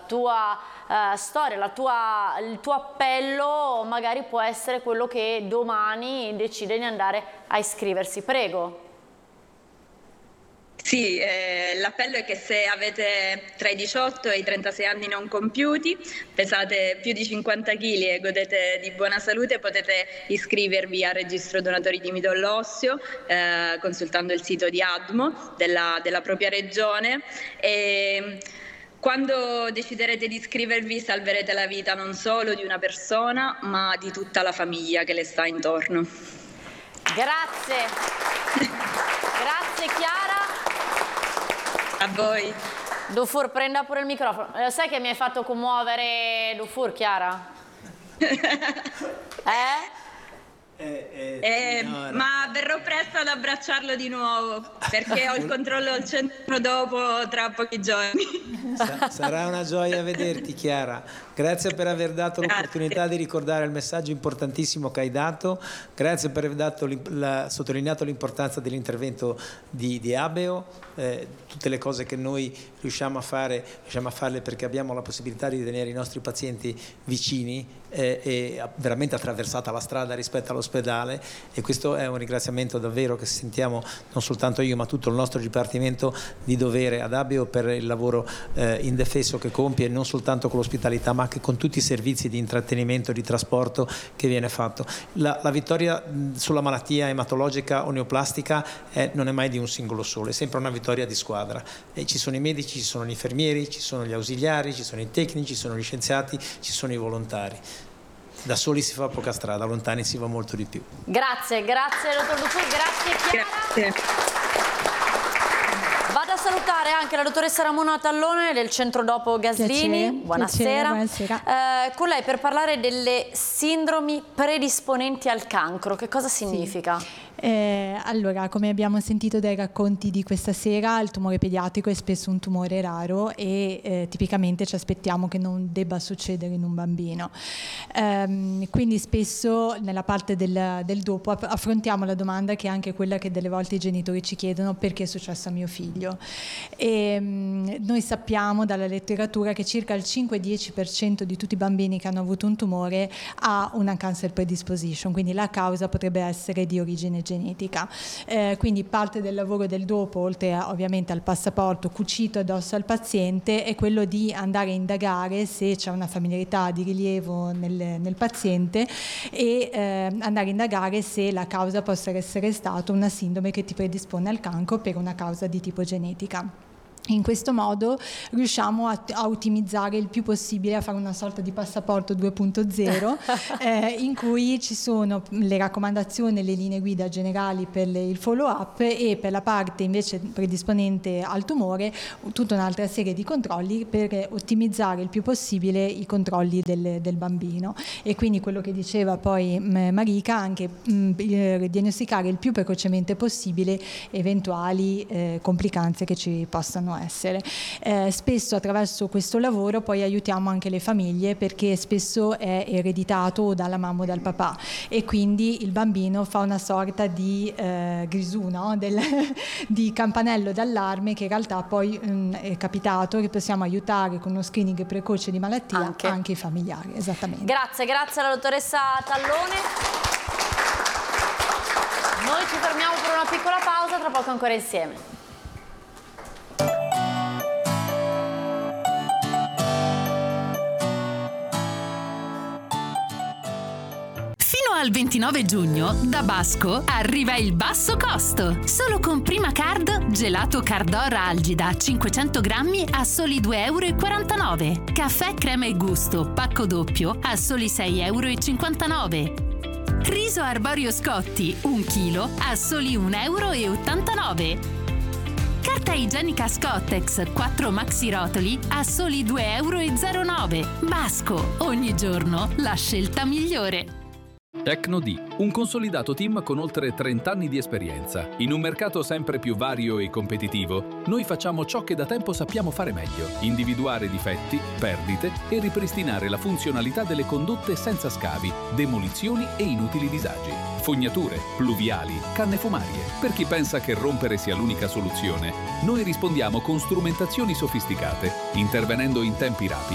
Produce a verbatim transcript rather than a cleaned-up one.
tua uh, storia, la tua, il tuo appello magari può essere quello che domani decide di andare a iscriversi. Prego. Sì, eh, l'appello è che se avete tra i diciotto e i trentasei anni non compiuti, pesate più di cinquanta chili e godete di buona salute, potete iscrivervi al registro donatori di midollo osseo eh, consultando il sito di ADMO della, della propria regione. E quando deciderete di iscrivervi salverete la vita non solo di una persona, ma di tutta la famiglia che le sta intorno. Grazie. Grazie Chiara. A voi. Dufour, prenda pure il microfono. Lo sai che mi hai fatto commuovere, Dufour, Chiara? eh? Eh, eh, no, no. Ma verrò presto ad abbracciarlo di nuovo perché ho il controllo al centro dopo tra pochi giorni. Sa- sarà una gioia vederti, Chiara. Grazie per aver dato Grazie. l'opportunità di ricordare il messaggio importantissimo che hai dato. Grazie per aver dato la, sottolineato l'importanza dell'intervento di, di Abeo. Eh, tutte le cose che noi riusciamo a fare, riusciamo a farle perché abbiamo la possibilità di tenere i nostri pazienti vicini eh, e veramente attraversata la strada rispetto all'ospedale, e questo è un ringraziamento davvero che sentiamo non soltanto io ma tutto il nostro dipartimento di dovere ad Abeo per il lavoro eh, indefesso che compie, non soltanto con l'ospitalità ma anche con tutti i servizi di intrattenimento, di trasporto che viene fatto. La, la vittoria sulla malattia ematologica o neoplastica eh, non è mai di un singolo solo, è sempre una vittoria di squadra. E ci sono i medici, ci sono gli infermieri, ci sono gli ausiliari, ci sono i tecnici, ci sono gli scienziati, ci sono i volontari. Da soli si fa poca strada, lontani si va molto di più. Grazie, grazie dottor Dufour, grazie Chiara. Grazie. Vado a salutare anche la dottoressa Ramona Tallone del Centro Dopo Gaslini. Piacere, Buonasera. piacere, buonasera. Eh, con lei per parlare delle sindromi predisponenti al cancro. Che cosa significa? Sì. Eh, allora, come abbiamo sentito dai racconti di questa sera, il tumore pediatrico è spesso un tumore raro e eh, tipicamente ci aspettiamo che non debba succedere in un bambino. Ehm, quindi spesso nella parte del, del dopo affrontiamo la domanda che è anche quella che delle volte i genitori ci chiedono: perché è successo a mio figlio? E, mh, noi sappiamo dalla letteratura che circa il cinque-dieci per cento di tutti i bambini che hanno avuto un tumore ha una cancer predisposition, quindi la causa potrebbe essere di origine genetica. Eh, quindi parte del lavoro del dopo, oltre a, ovviamente al passaporto cucito addosso al paziente, è quello di andare a indagare se c'è una familiarità di rilievo nel, nel paziente e eh, andare a indagare se la causa possa essere stata una sindrome che ti predispone al cancro per una causa di tipo genetica. In questo modo riusciamo a, a ottimizzare il più possibile, a fare una sorta di passaporto due punto zero eh, in cui ci sono le raccomandazioni e le linee guida generali per le, il follow up, e per la parte invece predisponente al tumore tutta un'altra serie di controlli per ottimizzare il più possibile i controlli del, del bambino. E quindi quello che diceva poi mh, Marica, anche mh, eh, diagnosticare il più precocemente possibile eventuali eh, complicanze che ci possano essere. Eh, spesso attraverso questo lavoro poi aiutiamo anche le famiglie, perché spesso è ereditato dalla mamma o dal papà e quindi il bambino fa una sorta di eh, grisù, no? Del, di campanello d'allarme che in realtà poi mh, è capitato che possiamo aiutare con uno screening precoce di malattia anche, anche i familiari. Esattamente. Grazie, grazie alla dottoressa Tallone. Noi ci fermiamo per una piccola pausa, tra poco ancora insieme. Al ventinove giugno da Basco arriva il basso costo. Solo con Prima Card gelato Cardora Algida cinquecento grammi a soli due euro e quarantanove. Caffè crema e gusto pacco doppio a soli sei euro e cinquantanove. Riso arborio Scotti un chilo a soli un euro e ottantanove. Carta igienica Scottex quattro maxi rotoli a soli due euro e zero nove. Basco, ogni giorno la scelta migliore. Tecnodi, un consolidato team con oltre trenta anni di esperienza. In un mercato sempre più vario e competitivo, noi facciamo ciò che da tempo sappiamo fare meglio: individuare difetti, perdite e ripristinare la funzionalità delle condotte senza scavi, demolizioni e inutili disagi. Fognature, pluviali, canne fumarie. Per chi pensa che rompere sia l'unica soluzione, noi rispondiamo con strumentazioni sofisticate, intervenendo in tempi rapidi